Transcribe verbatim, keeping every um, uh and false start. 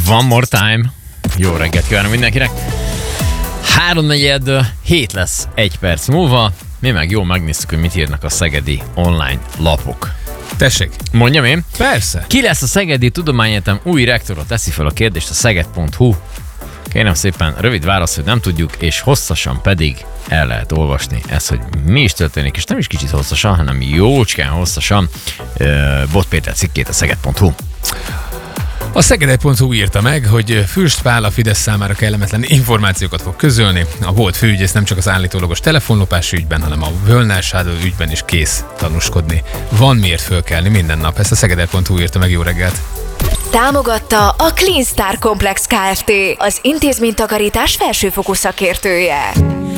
One more time. Jó reggelt kívánok mindenkinek. Háromnegyed hét lesz egy perc múlva. Mi meg jól megnéztük, hogy mit írnak a szegedi online lapok. Tessék. Mondjam én? Persze. Ki lesz a Szegedi Tudományegyetem új rektora? Teszi fel a kérdést a szeged pont hu. Kérem szépen, rövid válasz, hogy nem tudjuk, és hosszasan pedig el lehet olvasni ezt, hogy mi is történik, és nem is kicsit hosszasan, hanem jócskán hosszasan. Bot Péter cikkét a szeged pont hu. A szeged pont hu írta meg, hogy Fürst Pál a Fidesz számára kellemetlen információkat fog közölni. A volt főügyész nem csak az állítólagos telefonlopás ügyben, hanem a Völner Shadow ügyben is kész tanúskodni. Van miért fölkelni minden nap. Ezt a szeged pont hu írta meg. Jó reggelt! Támogatta a Clean Star Complex Kft., az intézménytakarítás felsőfokú szakértője.